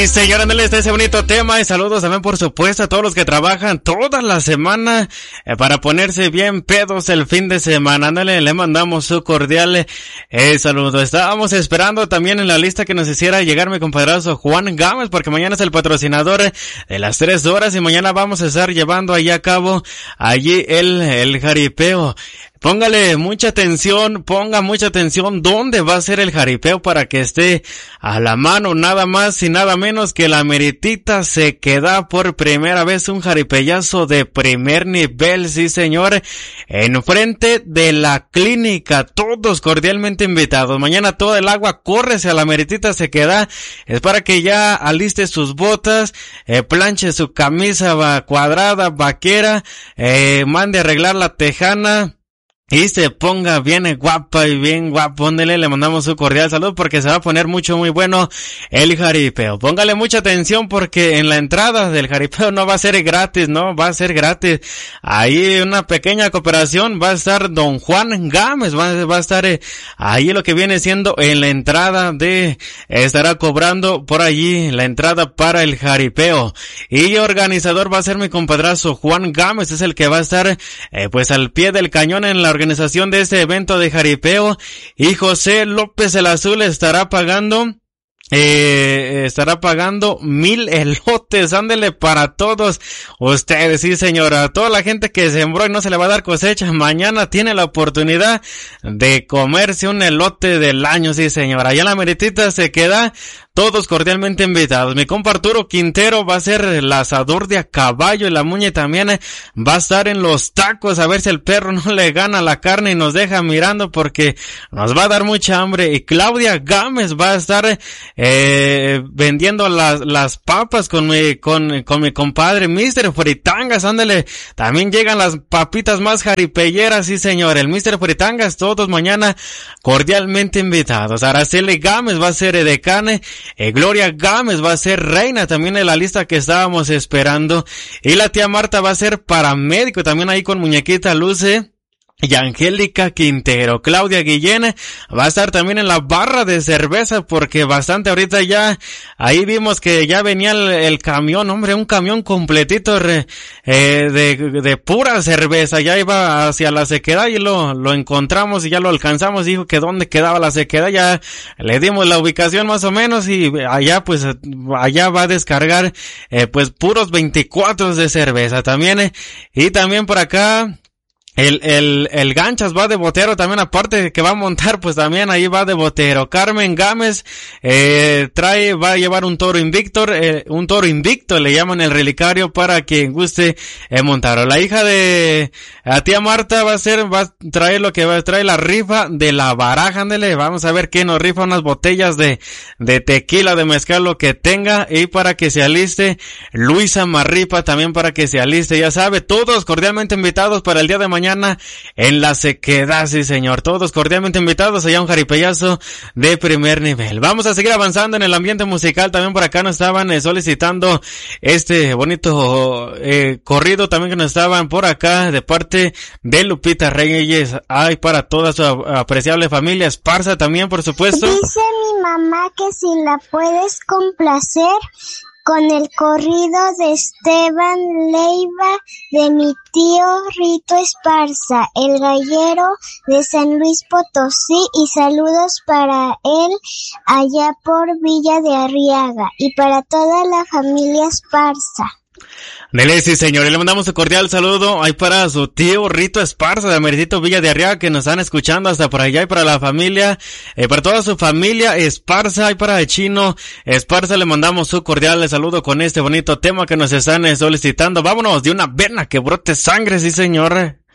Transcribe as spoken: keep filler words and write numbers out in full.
Sí, señor, ándale, está ese bonito tema. Y saludos también, por supuesto, a todos los que trabajan toda la semana eh, para ponerse bien pedos el fin de semana. Ándale, le mandamos su cordial eh, saludo. Estábamos esperando también en la lista que nos hiciera llegar mi compadrazo Juan Gámez, porque mañana es el patrocinador de las tres horas y mañana vamos a estar llevando allí a cabo allí el, el jaripeo. Póngale mucha atención, ponga mucha atención dónde va a ser el jaripeo para que esté a la mano, nada más y nada menos que la meritita Sequedá, por primera vez un jaripeyazo de primer nivel, sí señor, enfrente de la clínica, todos cordialmente invitados. Mañana todo el agua córrese a la meritita Sequedá, es para que ya aliste sus botas, eh, planche su camisa va cuadrada, vaquera, eh, mande a arreglar la tejana, y se ponga bien guapa y bien guapo. Ándele, le mandamos su cordial saludo porque se va a poner mucho muy bueno el jaripeo. Póngale mucha atención porque en la entrada del jaripeo no va a ser gratis, no, va a ser gratis. Ahí una pequeña cooperación va a estar don Juan Gámez, va, va a estar eh, ahí lo que viene siendo en la entrada de, estará cobrando por allí la entrada para el jaripeo. Y organizador va a ser mi compadrazo Juan Gámez, es el que va a estar eh, pues al pie del cañón en la organización de este evento de jaripeo, y José López el Azul estará pagando Eh, estará pagando mil elotes, ándele para todos ustedes, sí señora, toda la gente que sembró y no se le va a dar cosecha, mañana tiene la oportunidad de comerse un elote del año, sí señora, allá en la meritita Sequedá, todos cordialmente invitados. Mi compa Arturo Quintero va a ser el asador de a caballo y la Muñe también eh, va a estar en los tacos a ver si el perro no le gana la carne y nos deja mirando porque nos va a dar mucha hambre. Y Claudia Gámez va a estar eh, vendiendo las, las papas con mi, con, con mi compadre mister Fritangas, ándale. También llegan las papitas más jaripelleras, sí señor, el mister Fritangas, todos mañana cordialmente invitados. Araceli Gámez va a ser edecane. Eh, Gloria Gámez va a ser reina también en la lista que estábamos esperando. Y la tía Marta va a ser paramédico también ahí con muñequita Luce. Y Angélica Quintero. Claudia Guillén va a estar también en la barra de cerveza porque bastante ahorita ya, ahí vimos que ya venía el, el camión, hombre, un camión completito re, eh, de, de pura cerveza, ya iba hacia la Sequedá y lo, lo encontramos y ya lo alcanzamos, dijo que dónde quedaba la Sequedá, ya le dimos la ubicación más o menos y allá pues, allá va a descargar, eh, pues puros veinticuatro de cerveza también, eh, y también por acá, El, el, el Ganchas va de botero también, aparte que va a montar, pues también ahí va de botero. Carmen Gámez, eh, trae, va a llevar un toro invicto, eh, un toro invicto, le llaman el relicario para quien guste eh, montarlo. La hija de la tía Marta va a ser, va a traer lo que va a traer la rifa de la baraja, ándele, vamos a ver quién nos rifa unas botellas de, de tequila, de mezcal, lo que tenga, y para que se aliste, Luisa Marripa también para que se aliste, ya sabe, todos cordialmente invitados para el día de mañana en la Sequedá, sí señor, todos cordialmente invitados allá a un jaripeyazo de primer nivel. Vamos a seguir avanzando en el ambiente musical, también por acá nos estaban eh, solicitando este bonito eh, corrido también que nos estaban por acá de parte de Lupita Reyes, ay, para toda su apreciable familia Esparza también, por supuesto. Dice mi mamá que si la puedes complacer con el corrido de Esteban Leiva de mi tío Rito Esparza, el gallero de San Luis Potosí, y saludos para él allá por Villa de Arriaga y para toda la familia Esparza. Dele, sí señor, y le mandamos un cordial saludo ahí para su tío Rito Esparza de Meritito Villa de Arriaga que nos están escuchando hasta por allá, y para la familia, eh, para toda su familia Esparza, y para el Chino Esparza le mandamos su cordial saludo con este bonito tema que nos están eh, solicitando. Vámonos de una vena que brote sangre, sí señor.